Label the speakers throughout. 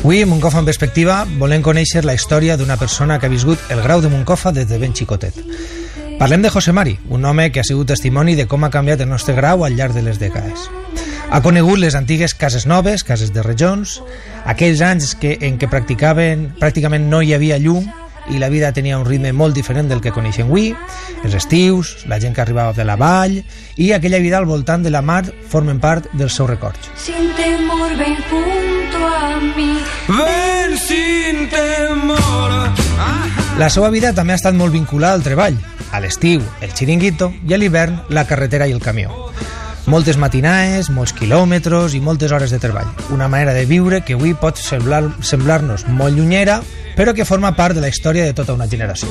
Speaker 1: Avui, a Moncofa en perspectiva, volem conèixer la història d'una persona que ha viscut el Grau de Moncofa des de ben xicotet. Parlem de José Mari, un home que ha sigut testimoni de com ha canviat el nostre Grau al llarg de les dècades. Ha conegut les antigues cases noves, cases de rejons, aquells anys en què pràcticament no hi havia llum i la vida tenia un ritme molt diferent del que coneixem avui, els estius, la gent que arribava de la vall i aquella vida al voltant de la mar formen part dels seus records. Sin temor, ven junto a mi. Ven sin temor. La seva vida també ha estat molt vinculada al treball. A l'estiu, el xiringuito, i a l'hivern, la carretera i el camió. Moltes matinades, molts quilòmetres i moltes hores de treball. Una manera de viure que avui pot semblar-nos molt llunyera, però que forma part de la història de tota una generació.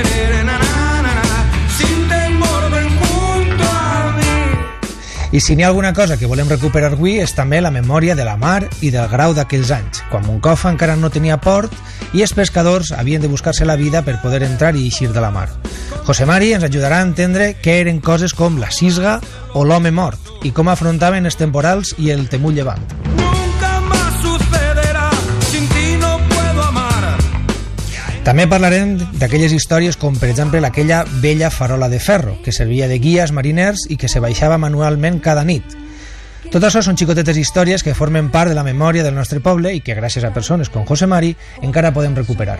Speaker 1: I si n'hi ha alguna cosa que volem recuperar avui és també la memòria de la mar i del Grau d'aquells anys, quan Moncofa encara no tenia port i els pescadors havien de buscar-se la vida per poder entrar i eixir de la mar. José Mari ens ajudarà a entendre què eren coses com la cisga o l'home mort i com afrontaven els temporals i el temut llevant. També parlarem d'aquelles històries com, per exemple, aquella vella farola de ferro, que servia de guia als mariners i que se baixava manualment cada nit. Tot això són xicotetes històries que formen part de la memòria del nostre poble i que, gràcies a persones com José Mari, encara podem recuperar.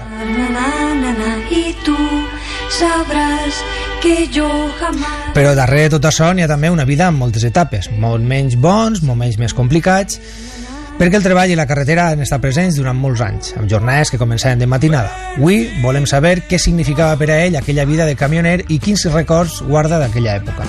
Speaker 1: Però darrere de tot això n'hi ha també una vida amb moltes etapes, molt menys bons, moments més complicats, perquè el treball i la carretera han estat presents durant molts anys, amb jornades que començaven de matinada. Avui volem saber què significava per a ell aquella vida de camioner i quins records guarda d'aquella època.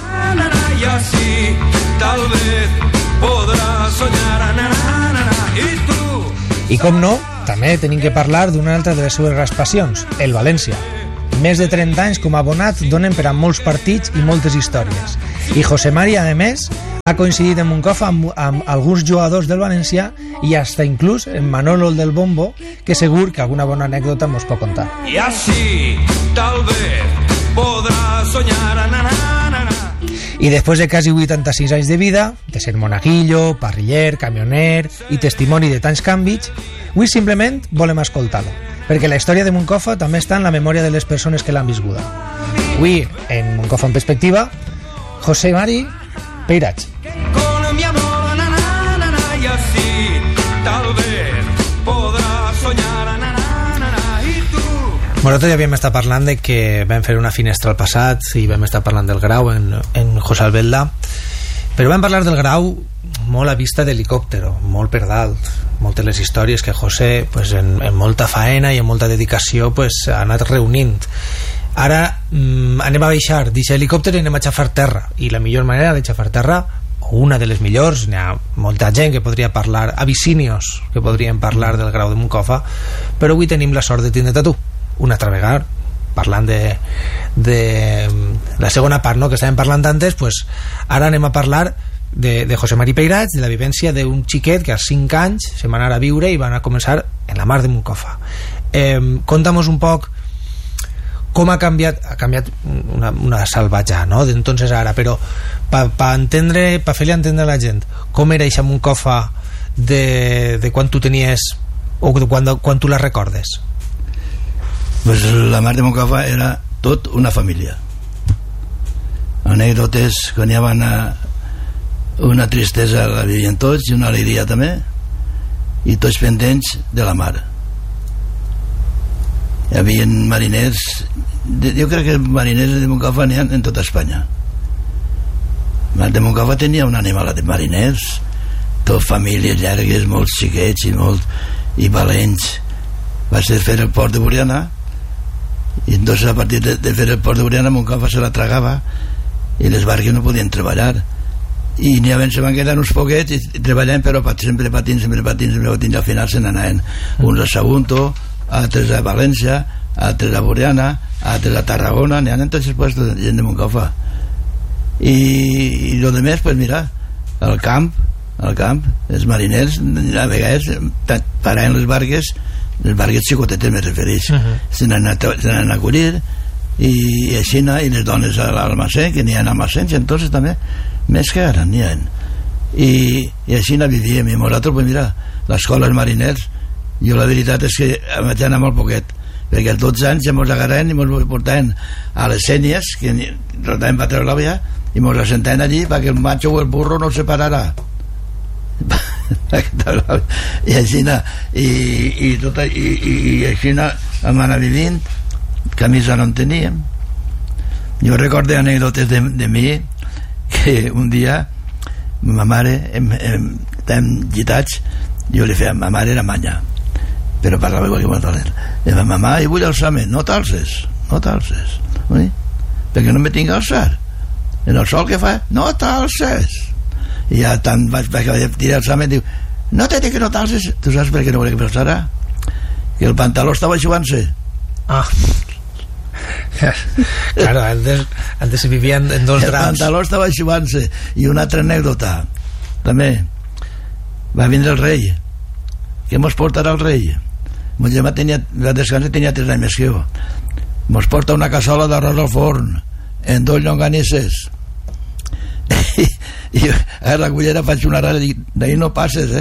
Speaker 1: I com no, també tenim que parlar d'una altra de les seves grans passions, el València. Més de 30 anys com a abonat donen per a molts partits i moltes històries. I José Mari, a més, ha coincidit en Moncofa amb alguns jugadors del València i hasta inclús en Manolo el del Bombo, que segur que alguna bona anècdota mos pot contar. I així, tal vez, podrà soñar. I després de quasi 86 anys de vida, de ser monaguillo, parriller, camioner i testimoni de tants canvis, avui simplement volem escoltar-lo, perquè la història de Moncofa també està en la memòria de les persones que l'han viscuda. Avui, en Moncofa en perspectiva, José Mari Peirats. Nosaltres ja havíem estat parlant de que vam fer una finestra al passat i vam estar parlant del Grau en José Albelda, però vam parlar del Grau molt a vista d'helicòptero, molt per dalt, moltes les històries que José pues, en molta faena i en molta dedicació pues, ha anat reunint. Ara anem a baixar d'aquest helicòpter i anem a xafar terra, i la millor manera de xafar terra, o una de les millors, n'hi ha molta gent que podria parlar, abissinios que podrien parlar del Grau de Moncofa, però avui tenim la sort de tindre-te tu una altra vegada parlant de la segona part, no? Que estàvem parlant antes, pues, ara anem a parlar de José Mari Peirats, de la vivència d'un xiquet que als 5 anys se va anar a viure i va anar a començar en la mar de Moncofa. Conta'm un poc com ha canviat una salvatjada, no? D'entonces ara, però per fer-li entendre a la gent com era eixa Moncofa de quan tu tenies o de quan tu la recordes.
Speaker 2: Pues la mar de Moncofa era tot una família. Anècdotes que n'hi havia una tristesa la vivien tots i una alegria també, i tots pendents de la mar. Hi havia mariners, jo crec que mariners de Moncofa n'hi ha en tota Espanya. La mar de Moncofa tenia una animala de mariners, tot famílies llargues, molts xiquets i valents. Va ser fer el port de Borriana, i entonces a partir de fer el port de Borriana Moncofa se la tragava i les barques no podien treballar, i n'hi havia, se van quedar uns poquets i treballant, però sempre patint, i al final se n'anaven uns a Sagunto, altres a València, altres a Borriana, altres a Tarragona, n'hi ha en tots els puestos de gent de Moncofa. I lo demés, pues mira, al camp, els mariners a vegades paraven les barques xicotetes me refereix, se n'han a acollir i així, i les dones a l'almacén, que n'hi ha almacéns, entonces també més que ara n'hi ha, i així vivíem. I nosaltres, pues mira, l'escola dels mariners Jo la veritat és que vaig anar molt poquet, perquè als 12 anys ja mos agarren i mos portaven a les Sénies, que rotaven per treure l'àvia, i mos assentaven allí perquè el macho o el burro no se pararà. I així vam anar vivint, camisa no en teníem. Jo recordo anècdotes de mi, que un dia ma mare estàvem llitats, jo li feia, ma mare era manya, però parlava igual que molt talent. Li feia, mamà, jo vull alçar-me, no t'alces, perquè no me tinc a alçar, en el sol que fa, no t'alces. I ja tant vaig tirar alçar-me, diu, no te dic que no t'alces, tu saps per què no volia que m'alçara? Que el pantaló estava eixuant-se.
Speaker 1: Claro, antes se vivían en dos draps.
Speaker 2: El pantaló estava eixuant-se. I una altra anècdota també, va vindre el rei. Què mos portarà el rei? Mon germà la descansa tenia 3 anys més que jo. Mos porta una cassola d'arròs al forn en 2 llonganisses i a la cullera faig una rara i dic, d'ahir no passes,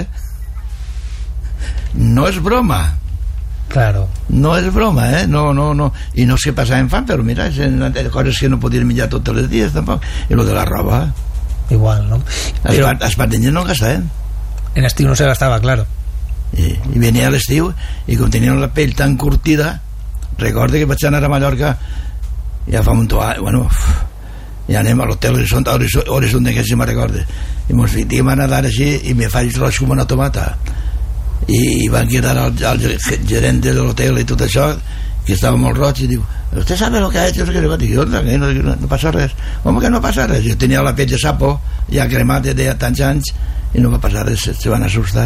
Speaker 2: no és broma.
Speaker 1: Claro.
Speaker 2: No és broma, no. I no és que passaven fam, però mira, coses que no podies menjar tots els dies tampoc. I lo de la roba
Speaker 1: igual, no?
Speaker 2: Els pardenyers no gastaven.
Speaker 1: En estiu no se gastava, claro.
Speaker 2: I venia a l'estiu i com tenien la pell tan curtida, recordo que vaig anar a Mallorca ja fa un toall, i anem a l'hotel Horizonte, que si me'n recordo, i mos fiquem a nedar així i me faig roig com una tomata, i van quedar al gerent de l'hotel i tot això, que estava molt roig, i diu, ¿usted sabe lo que ha hecho? Dic, no passa res. Com que no passa res? Jo tenia la pell de sapo ja cremat de tants anys i no va passar res, se van assustar.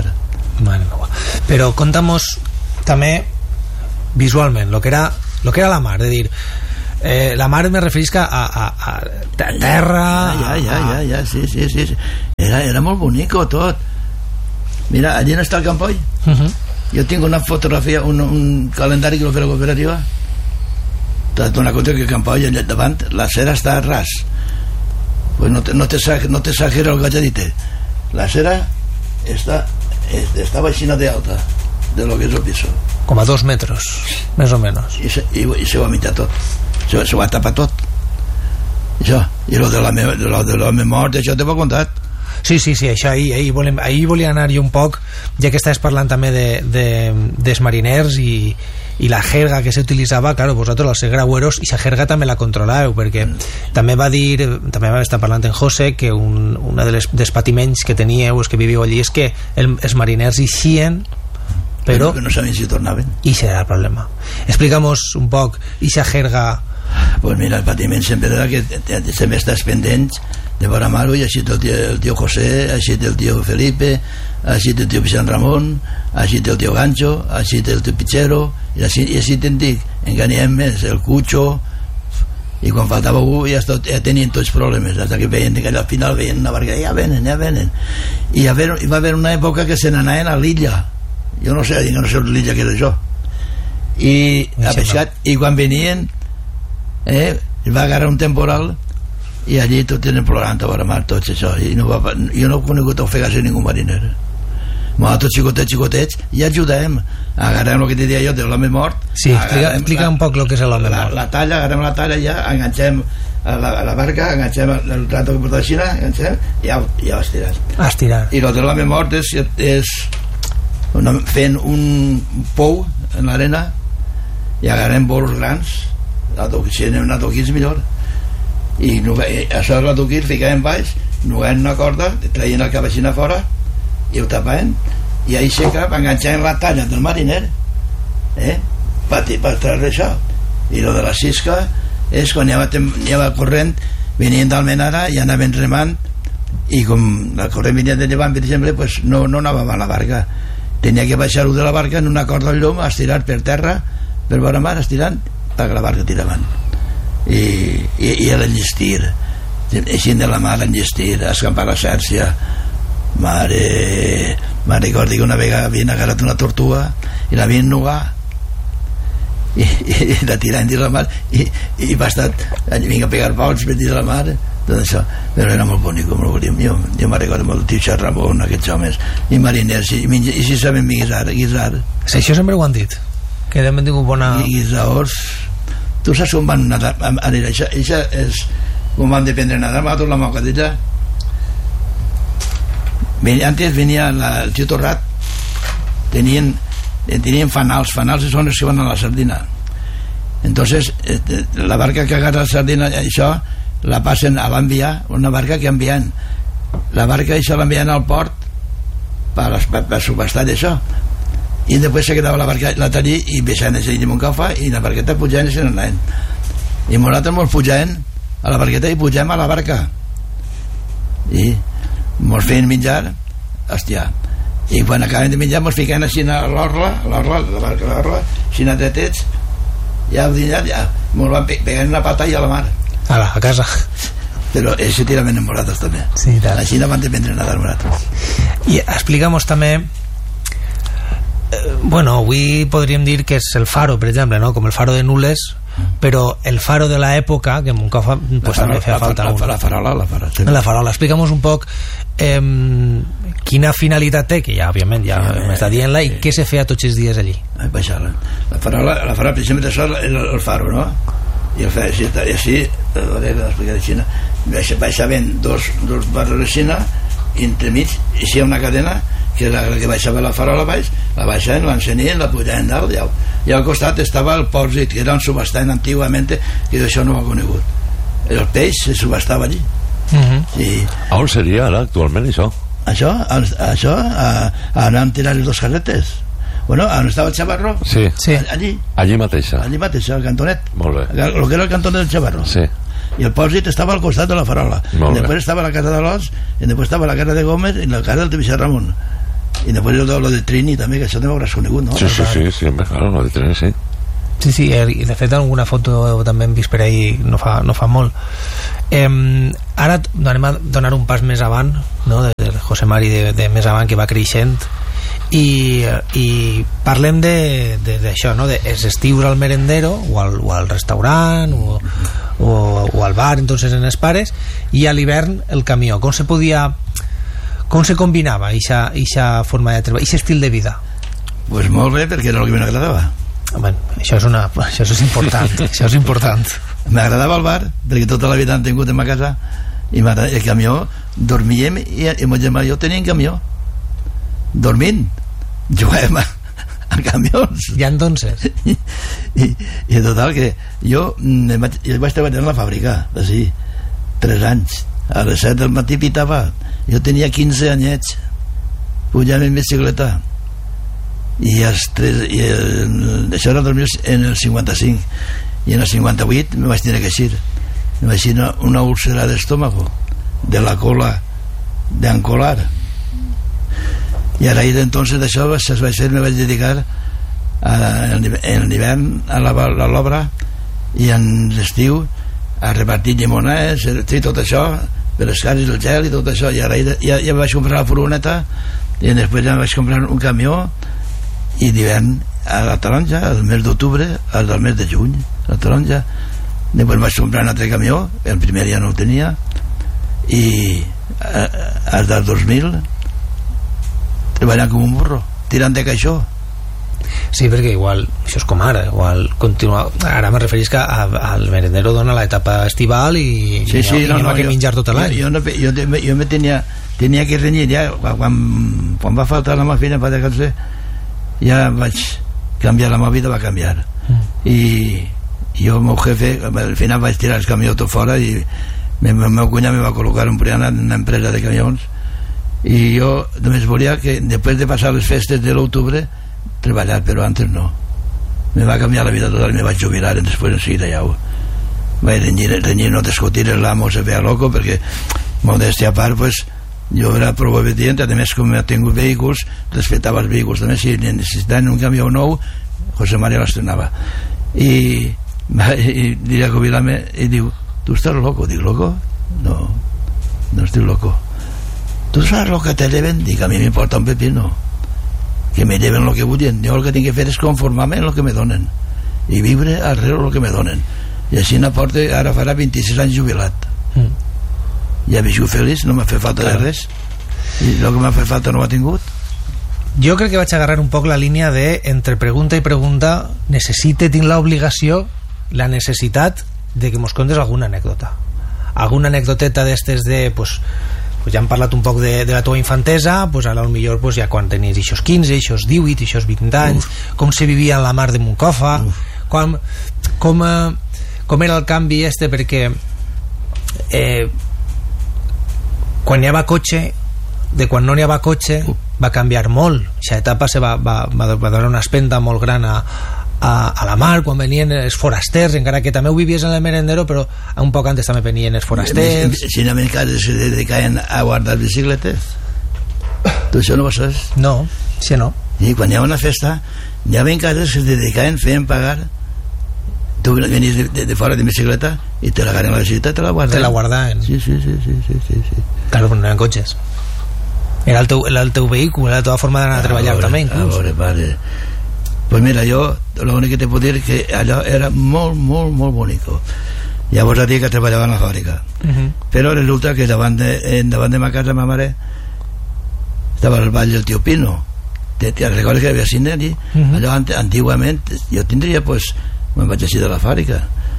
Speaker 1: Pero contamos también visualmente lo que era la mar, es decir, la mar me referisca a terra.
Speaker 2: Ja, sí. Era molt bonico tot. Mira, allí no està el Campoll. Jo tinc una fotografia, un calendari que lo fa la cooperativa. T'has donat compte que el Campoll allà davant la cera està ras, pues no te exagero el galladite, la cera estaba llena de alta de lo que es el piso,
Speaker 1: como a 2 metros més o menos,
Speaker 2: i se va mitjar tot, se va tapar tot això. I lo de l'home mort, això t'ho he contat.
Speaker 1: Sí, això ahir volia anar jo un poc, ja que estàs parlant també dels mariners i la jerga que s'utilitzava. Claro, vosaltres els graueros i la jerga també la controlàveu, perquè també va estar parlant en José que un dels patiments que teníeu, els que vivíeu allí, és que els mariners eixien però
Speaker 2: que no sabien si tornaven,
Speaker 1: i això era el problema. Explica'mos un poc ixa jerga.
Speaker 2: Pues mira, el patiment sempre era que sempre estàs pendents de veure Amaro, i així té el tio José, així té el tio Felipe, així té el tio Vicent Ramon, així té el tio Gancho, així té el tio Pichero, i així te'n dic, enganyem més el Cucho, i quan faltava algú ja tenien tots problemes, fins que veien que al final veien una barca, ja venen, i va haver una època que se n'anaven a l'illa, jo no sé l'illa que era això, i a pescar, i quan venien va agarrar un temporal i allí tot tenen plorant a veure mar, tots això, i jo no he conegut ofegar-se ningú mariner. Tots xicotets, i ajudem, agarrem el que te deia jo de l'home mort.
Speaker 1: Sí, explica un poc el que és l'home mort.
Speaker 2: La talla, agarrem la talla, ja enganxem a la barca, enganxem el rato que porta la Xina, enganxem, i ja vas tirant. I el de l'home mort és fent un pou en l'arena i agarrem bols grans, si anem a toquins millor, i això la toquins ficàvem baix, nuguem una corda, traient el cabeixina fora i ho tapaven, i ahí seca enganxaven la talla del mariner per treure això. I lo de la cisca és quan hi havia corrent, venien d'Almenara i anaven remant, i com la corrent venia de llevant, per exemple, pues no anàvem a la barca, tenia que baixar-ho de la barca en una corda al llom, estirar per terra per veure mar, estirant perquè la barca tiraven, i era enllestir, eixint de la mar, enllestir, escampar la xàrcia. Mare, recordo que una vegada havien agarrat una tortuga i l'havien nugar i la tiraven dins la mar, i va estar, vinga a pegar pols per dins la mar, tot això, però era molt bonic, molt bonic. Jo me'n recordo molt, tio Xar Ramon, aquests homes, i mariners, i si saben guisar.
Speaker 1: Sí, això sempre ho han dit, que hem tingut bona...
Speaker 2: Guisadors, tu saps com van nedar, això és com van dependre nedar, m'ha tot la mocadilla. Antes venia el tio Torrat, tenien fanals són els que van a la sardina. Entonces la barca que agarra la sardina, això la passen a l'enviar, una barca que envien la barca, això l'envien al port per subhastar això, i després se quedava la barca la tallí i baixant a Montcalfa, i la barqueta pujant i se n'anaven, i nosaltres mos pujant a la barqueta i pugem a la barca i mos feien menjar, hòstia, i quan acabem de menjar mos fiquem així a l'orla, així a dretets, ja mos van pegant una pata i a la mar
Speaker 1: a casa.
Speaker 2: Però ells se tiraven enamorats també.
Speaker 1: Sí, tant.
Speaker 2: Així no van dependre nada nosaltres.
Speaker 1: I explica'm també, bueno, avui podríem dir que és el faro, per exemple, no? Com el faro de Nules, però el faro de l'època, que en Montcalfa pues, també feia falta
Speaker 2: la farola.
Speaker 1: Explica'm un poc quina finalitat té, que ja òbviament ja m'està dient-la, i què se feia tots els dies allí.
Speaker 2: Baixar-la. La farola, precisament això és el faro, no? I el feia així, baixaven dos barres de xina, i entremig hi havia una cadena que era la que baixava la farola baix, la baixaven, l'encenien, la pujaven dalt, i al costat estava el pòsit, que era un subhastant antigament, que això no ho ha conegut. El peix se subhastava allí.
Speaker 3: On seria ara actualment això?
Speaker 2: Això on han tirat les dos carretes. Bueno, on estava el Chavarro?
Speaker 3: Sí. Allí mateix,
Speaker 2: al cantonet.
Speaker 3: Molt bé.
Speaker 2: El que era el cantonet del Chavarro.
Speaker 3: Sí.
Speaker 2: I el pòsit estava al costat de la farola. I després estava la casa de l'Os, i després estava la casa de Gómez i la casa del Tibixar Ramon. I després lo de Trini també, que això també ho hauràs conegut, no?
Speaker 3: Sí, claro, lo de Trini, sí.
Speaker 1: Sí, i de fet alguna foto també hem vist per ahí no fa molt. Ara anem a donar un pas més avant, no? Del José Mari de més avant, que va creixent, i parlem d'això, no? Els estius al merendero o al restaurant o al bar, entonces en els pares, i a l'hivern el camió. Com se combinava aquesta forma de treballar, aquest estil de vida?
Speaker 2: Pues molt bé, perquè era el que m'agradava.
Speaker 1: Bueno, això és important.
Speaker 2: M'agradava el bar, perquè tota la vida han tingut en ma casa, i el camió, dormíem, i mon germà i jo teníem camió, dormint, jugàvem a camions.
Speaker 1: Ja entonces.
Speaker 2: I total, que jo vaig treballar en la fàbrica, així, 3 anys, a les 7 del matí pitava, jo tenia 15 anyets, pujant en bicicleta, i això era en el 55, i en el 58 me vaig tenir que eixir. Me vaig eixir una úlcera d'estómago, de la cola d'ancolar, i a raíz d'entonces d'això me vaig dedicar en l'hivern a l'obra, i en l'estiu a repartir llimonades i tot això per les cases, el gel i tot això, i a raíz ja vaig comprar la furgoneta, i després ja vaig comprar un camió, i d'hivern a la taronja, el mes d'octubre al mes de juny, la taronja. Després vaig comprar un altre camió, el primer ja no ho tenia, i als del 2000 treballant com un burro, tirant de caixó.
Speaker 1: Sí, perquè igual, això és com ara, igual continua, ara me referís que al merendero dona l'etapa estival i no ha que menjar tot l'any.
Speaker 2: Jo me tenia que renyir ja, quan va faltar la meva filla per descansar, ja vaig canviar, la meva vida va canviar, i jo, el meu jefe, al final vaig tirar el camió tot fora, i el meu cunyat me va col·locar en una empresa de camions, i jo només volia que després de passar les festes de l'octubre treballar, però antes no. Me va canviar la vida total, me vaig jubilar després en seguida ja vaig renyir, no discutir, l'amo se feia loco, perquè modèstia a part, pues jo era prou obedient, a més com he tingut vehicles, respectava els vehicles també, si necessitaven un camió nou, José María l'estrenava, i diria que Vilame, i diu, tu estàs loco? Dic, loco? No estic loco. Tu saps el que te lleven? Dic, a mi m'importa un pepino, que me lleven el que vullen, jo el que tinc que fer és conformar-me en el que me donen i viure al rere el que me donen, i així n'aporta, ara farà 26 anys jubilat. ja he viscut feliç, no m'ha fet falta de res, i el que m'ha fet falta no ho ha tingut.
Speaker 1: Jo crec que vaig agarrar un poc la línia de entre pregunta i pregunta tinc l'obligació, la necessitat de que mos contes alguna anècdoteta d'estes de pues ja hem parlat un poc de la teva infantesa, pues ara potser pues, ja quan tenies eixos 15, eixos 18, eixos 20 anys, com se vivia en la mar de Moncofa, com era el canvi perquè quan hi havia cotxe, de quan no n'hi havia cotxe, va canviar molt. Aquesta etapa va donar una espenta molt gran a la mar, quan venien els forasters, encara que també ho vivies en el merendero, però un poc antes també venien els forasters.
Speaker 2: Si no me cases se dedicaven a guardar bicicletes, tu això no ho saps?
Speaker 1: No, sí no.
Speaker 2: I quan hi ha una festa, hi havia cases que se dedicaven, feien pagar, tu venies de fora de bicicleta i te l'agaren a la ciutat, te la guardaven. Sí.
Speaker 1: Claro, però no eren cotxes. Era el teu vehícul, era la teva forma d'anar a treballar també, inclús.
Speaker 2: Vale. Pues mira, yo lo único que te puedo decir es que allò era molt bonico. Llavors a dir que treballava en la fàbrica. Però resulta que davant de ma casa, ma mare, estava el ball del Tio Pino. Te recordes que hi havia cine allí? Allò antigament, jo tindria, pues, me'n vaig així de la fàbrica.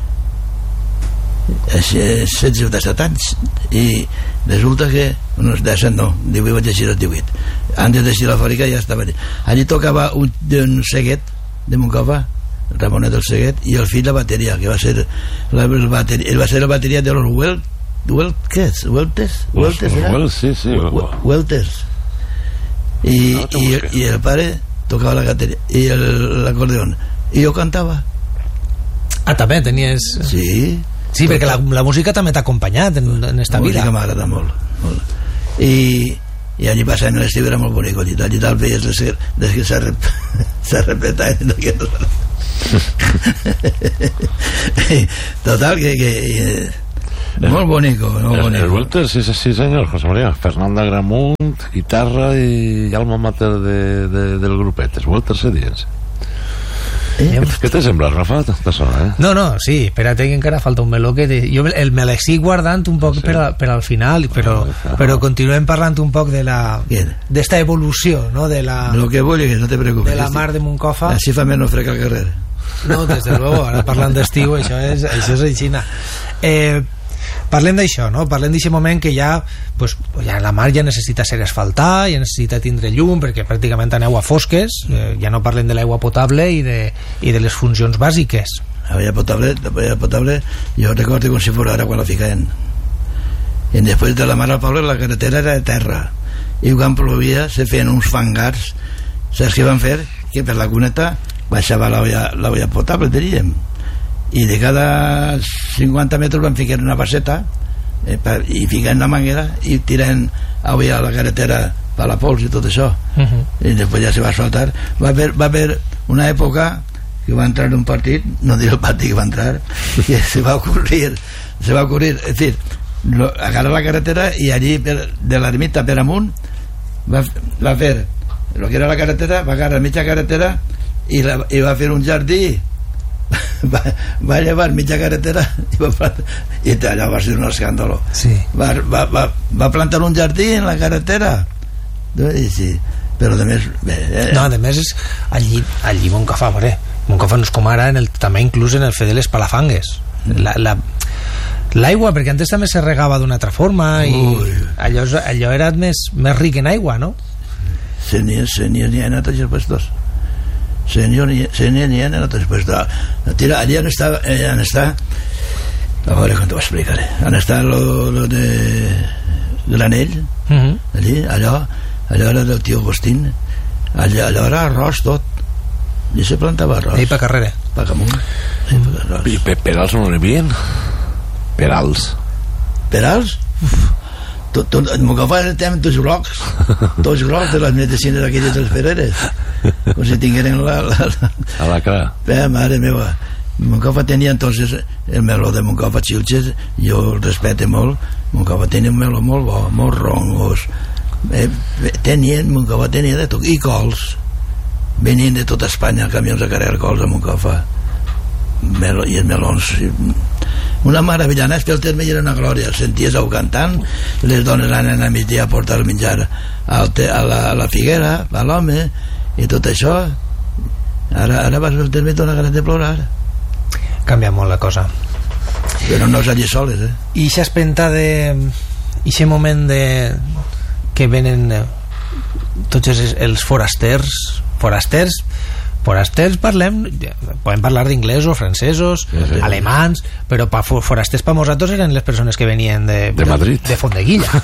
Speaker 2: 16 o 17 anys. I resulta que, no, 17 no, 18 vaig així als 18. Antes de la fàbrica ja estava allí. Allí tocava un Seguet de Moncofa, Ramonet del Seguet, i el fill la bateria, que va ser la bateria de los Welters. I el pare tocava la bateria i l'acordeón, i jo cantava.
Speaker 1: També tenies... Sí, perquè la música també t'ha acompanyat en esta vida.
Speaker 2: La música m'agrada molt. I allí passant l'estiu era molt bonic, allí tal veies des que s'ha repetat total que molt bonico.
Speaker 3: El Welter, sí senyor, José María. Fernanda Gramunt, guitarra i alma mater del grupet, els Welter se diuen. Què te sembla, Rafa?
Speaker 2: No,
Speaker 1: sí, espera't que encara falta un meló que jo me l'estic guardant un poc per al final, però continuem parlant un poc d'esta evolució, no?
Speaker 2: Lo que vull que no te preocupes,
Speaker 1: de la mar de Moncofa.
Speaker 2: Així fa menys fred al carrer.
Speaker 1: No, des de luego, ara parlant d'estiu, això és aixina. Parlem d'això, no? Parlem d'aquest moment que ja la mar ja necessita ser asfaltada, ja necessita tindre llum, perquè pràcticament aneu a fosques, ja no parlem de l'aigua potable i de les funcions bàsiques.
Speaker 2: L'aigua potable, jo recordo com si fos ara quan la ficaven. I després de la mar al poble la carretera era de terra, i quan plovia se feien uns fangars. Saps què van fer? Que per la cuneta baixava l'aigua potable, diríem, i de cada 50 metres van ficar una baseta i fiquen la manguera i tiren aigua a la carretera per la pols i tot això. I després ja se va asfaltar. Va haver una època que va entrar un partit, no diré el partit que va entrar, i se va ocorrir, és dir, agarrar la carretera i allí de l'ermita per amunt va fer el que era la carretera, va agarrar mitja carretera i va fer un jardí, va llevar mitja carretera i allà va ser un escàndalo. Va plantar un jardí en la carretera, sí, però a més
Speaker 1: a més és allí Moncofa no és com ara també inclús en el fer de les palafangues, l'aigua, perquè antes també se regava d'una altra forma i allò era més ric en aigua, no?
Speaker 2: Se n'hi ha anat als puestos. N'hi ha anat als puestos. Allí on està a veure com t'ho explicaré, on està lo de Granell, allò era del tio Agustín, allò era arròs tot, i se plantava arròs
Speaker 1: i pa carrera,
Speaker 2: pa camunt.
Speaker 3: I Perals no n'hi havia? Perals?
Speaker 2: Moncofa tenen tots grocs de les medicines aquelles dels Ferreres, com si tingueren
Speaker 3: a la cara.
Speaker 2: Mare meva, Moncofa tenia entonces el meló de Moncofa Xilxes, jo el respecte molt. Moncofa tenia un meló molt bo, molt rongos, Moncofa tenia de tot, i cols venien de tota Espanya, camions de carrer cols a Moncofa, i els melons una meravella. Anaves pel terme i era una glòria, senties au cantant, les dones anaven a migdia a portar el menjar a la figuera, a l'home, i tot això. Ara vas pel terme i dona ganes de plorar.
Speaker 1: Canvia molt la cosa,
Speaker 2: però no és allí soles,
Speaker 1: I això espenta de aquest moment que venen tots els forasters, podem parlar d'inglesos, francesos, alemans, però forasters per nosaltres eren les persones que venien de
Speaker 3: Madrid,
Speaker 1: de Fondeguilla.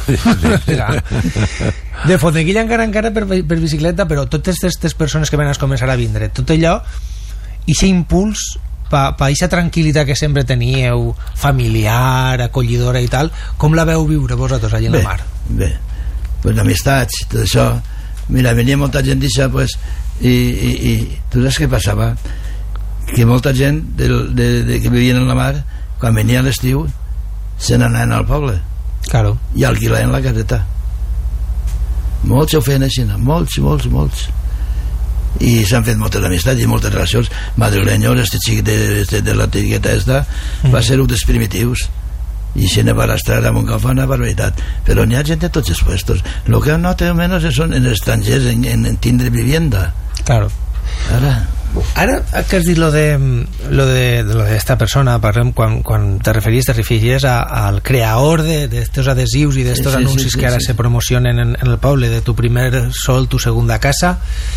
Speaker 1: De Fondeguilla encara per bicicleta, però totes aquestes persones que van a començar a vindre, tot allò, i aquest impuls per aquesta tranquil·litat que sempre teníeu, familiar, acollidora i tal, com la veu viure vosaltres allà en la mar?
Speaker 2: Bé, pues amistats, tot això. Mira, venia molta gent d'això, pues, i tu saps què passava? Que molta gent que vivien en la mar, quan venia l'estiu, se n'anaven al poble.
Speaker 1: Claro.
Speaker 2: I alquilaven la caseta. Molts ho feien així, molts. I s'han fet moltes amistats i moltes relacions madrilenyos. Este xic de l'etiqueta esta va ser un dels primitius, i si ne va estar a Montcalfa una barbaritat, però n'hi ha gent de tots els puestos. Lo que noto menos són en estrangers en tindre vivienda.
Speaker 1: Claro. Ara que has dit lo de esta persona, parlem, quan te referís al creador de estos adhesius i d'estos anuncis que ara se promocionen en el poble, de tu primer sol, tu segunda casa.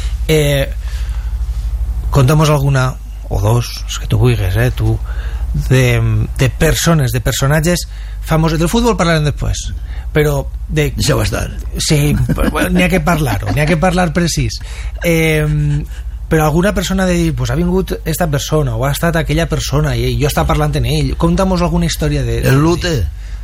Speaker 1: Contamos alguna o dos, els que tu vulguis, tu, de persones, de personatges famosos. Del futbol parlarem després, però
Speaker 2: deixeu estar.
Speaker 1: Sí, bueno, n'hi ha que parlar-ho, n'hi ha que parlar precís. Però alguna persona de dir, pues ha vingut esta persona o ha estat aquella persona i jo estava parlant en ell. Conta'm alguna història de...
Speaker 2: El Lute,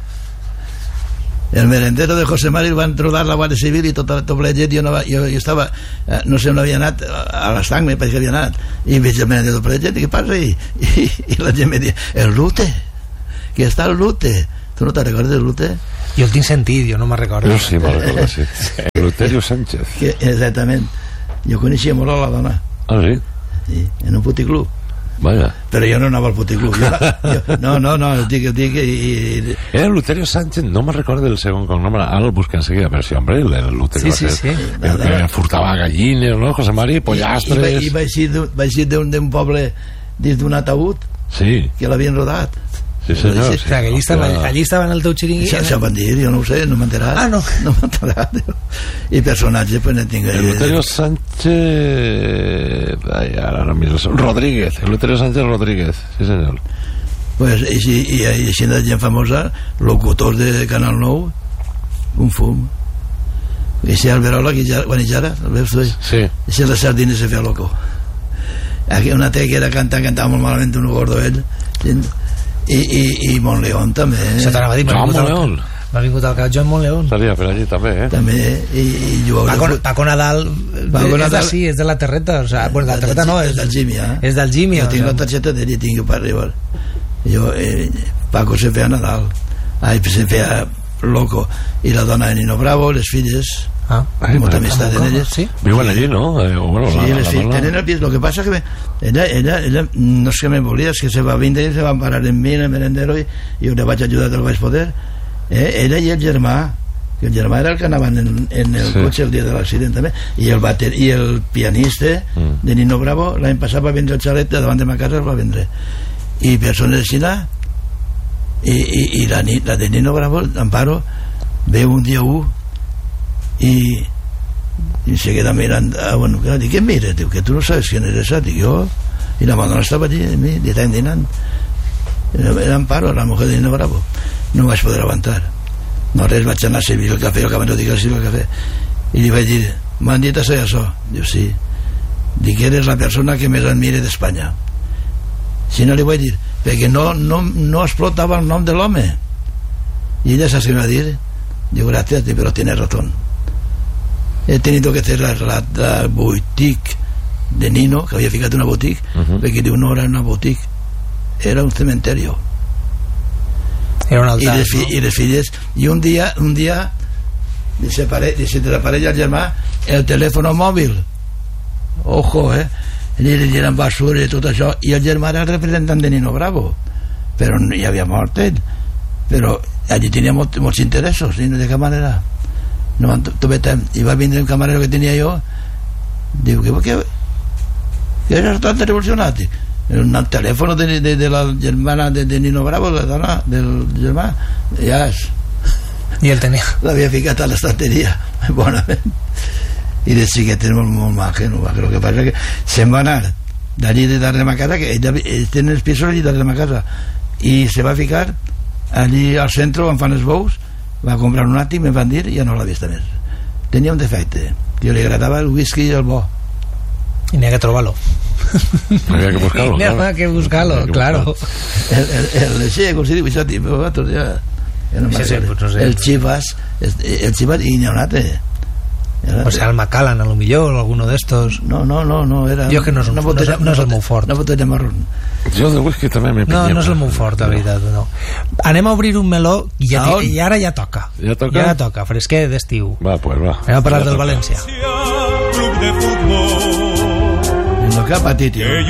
Speaker 2: el merendero de José Mari, el van rodar la Guàrdia Civil i tota la gent. Jo estava, no sé on havia anat, a l'Estanc me pareix que havia anat, i veig el merendero de tota la gent, i què passa? I la gent me diu, el Lute, que està el Lute. Tu no te'n recordes del Lute?
Speaker 1: Jo el tinc sentit, jo no me'n recordo.
Speaker 3: Jo sí, me'n recordo, sí. Eleuterio Sánchez.
Speaker 2: Exactament. Jo coneixia molt a la dona.
Speaker 3: Ah, sí?
Speaker 2: Sí, en un puticlub.
Speaker 3: Vaya.
Speaker 2: Però jo no anava al puticlub. No, el dic i...
Speaker 3: Era Eleuterio Sánchez, no me recordo del segon cognom, ara el busco enseguida, però sí, hombre, el Eleuterio
Speaker 1: sí.
Speaker 3: que furtava gallines, ¿no? José Mari, pollastres...
Speaker 2: I vaig ir d'un poble dins d'un ataúd,
Speaker 3: sí,
Speaker 2: que l'havien rodat.
Speaker 3: Sí, senyor.
Speaker 1: O sigui, allí estava en el teu xiringuit.
Speaker 2: Això van dir, jo no ho sé, no m'he enterat.
Speaker 1: Ah, no.
Speaker 2: No m'he enterat. I personatge, pues no tinc...
Speaker 3: Eleuterio Sánchez... Ai, ara no miro... Rodríguez, Eleuterio Sánchez Rodríguez, sí senyor.
Speaker 2: Pues, i així de gent famosa, locutors de Canal 9, un fum. I si Alberola, quan hi era, el veus tu?
Speaker 3: Sí.
Speaker 2: I si la sardina se feia loco. Aquí una té que era cantava molt malament un gordo ell, i Montleón també.
Speaker 1: Això t'anava a dir,
Speaker 3: Montleón.
Speaker 1: M'ha vingut al cap Joan Montleón.
Speaker 3: Estaria per allí també,
Speaker 2: També, i
Speaker 1: Paco Nadal és d'ací, és de la Terreta, o sigui, bueno, de la Terreta no, és
Speaker 2: d'Algímia.
Speaker 1: És d'Algímia.
Speaker 2: Jo tinc la targeta d'ell i tinc per arribar. Paco se feia Nadal, se feia loco, i la dona de Nino Bravo, les filles, molta amistat en elles.
Speaker 1: Sí?
Speaker 3: Viuen allí, ¿no? Bueno,
Speaker 2: sí, les filles tenen el pis. Lo que pasa que ella no és que me volia, és que se va vindre i se va parar en mi, en el merendero, i jo le vaig ajudar del vaig poder. Ella i el germà, que el germà era el que anaven en el cotxe el dia de l'accident també, i el pianista de Nino Bravo l'any passat va vendre el xalet davant de ma casa, el va vendre, i persones així i la de Nino Bravo, Amparo, veu un dia i se queda mirant, bueno, dic, què mires? Diu, que tu no sabes quién eres, dic, jo, i la Madonna estava allí, dinant, era Amparo, la mujer de Nino Bravo. No vaig poder aguantar, no res, vaig anar a servir el cafè, el camarero dic a servir el cafè, i li vaig dir, m'han dit això? Diu, sí. Dic, eres la persona que més admire d'Espanya. Si no li vaig dir, perquè no explotava el nom de l'home, y ella saps què me va dir? Diu, gracias, pero tienes razón, he tenido que cerrar la boutique de Nino, que havia ficat una boutique, perquè diu, no era una boutique, era un cementerio.
Speaker 1: Era un altar,
Speaker 2: i les filles, i un dia desapareix el germà el telèfon mòbil, ojo, li eren basura i tot això, i el germà era el representant de Nino Bravo, però no hi havia mort ell, però allí tenia molts interessos i de cap manera no van trobar temps, i va vindre un camarero que tenia jo, diu que has estat revolucionat, un telèfon de la germana de Nino Bravo, la dona del germà, ja
Speaker 1: i ell tenia,
Speaker 2: l'havia ficat a l'estanteria bonament, i de xiquet és molt maca, no? El que passa que se'n va anar d'allí de darrere ma casa, que ells tenen els pisos allí darrere ma casa, i se va ficar allí al centre on fan els bous, va comprar un àtic, me van dir, i ja no l'ha vist més. Tenia un defecte, que li agradava el whisky i el bo,
Speaker 1: i n'hi ha que trobar-lo.
Speaker 3: Había que buscarlo.
Speaker 1: N'hi ha que buscar-lo, claro.
Speaker 2: El Che, com se diu això, vosaltres ja no
Speaker 1: Sí, pues no sé.
Speaker 2: el Chivas i n'hi ha un altre.
Speaker 1: O sea, el Macallan, a lo millor, alguno de estos.
Speaker 2: No, era...
Speaker 1: Jo que no és el meu fort.
Speaker 2: Una botella marrón.
Speaker 3: Jo de whisky també m'he
Speaker 1: No és el meu fort, la veritat, no. Anem a obrir un meló i ara ja toca.
Speaker 3: Ja toca?
Speaker 1: Ja toca, fresquer d'estiu.
Speaker 3: Va, pues va.
Speaker 1: Anem a parlar del València.
Speaker 4: Club de fútbol
Speaker 2: En lo que ha patit,
Speaker 4: que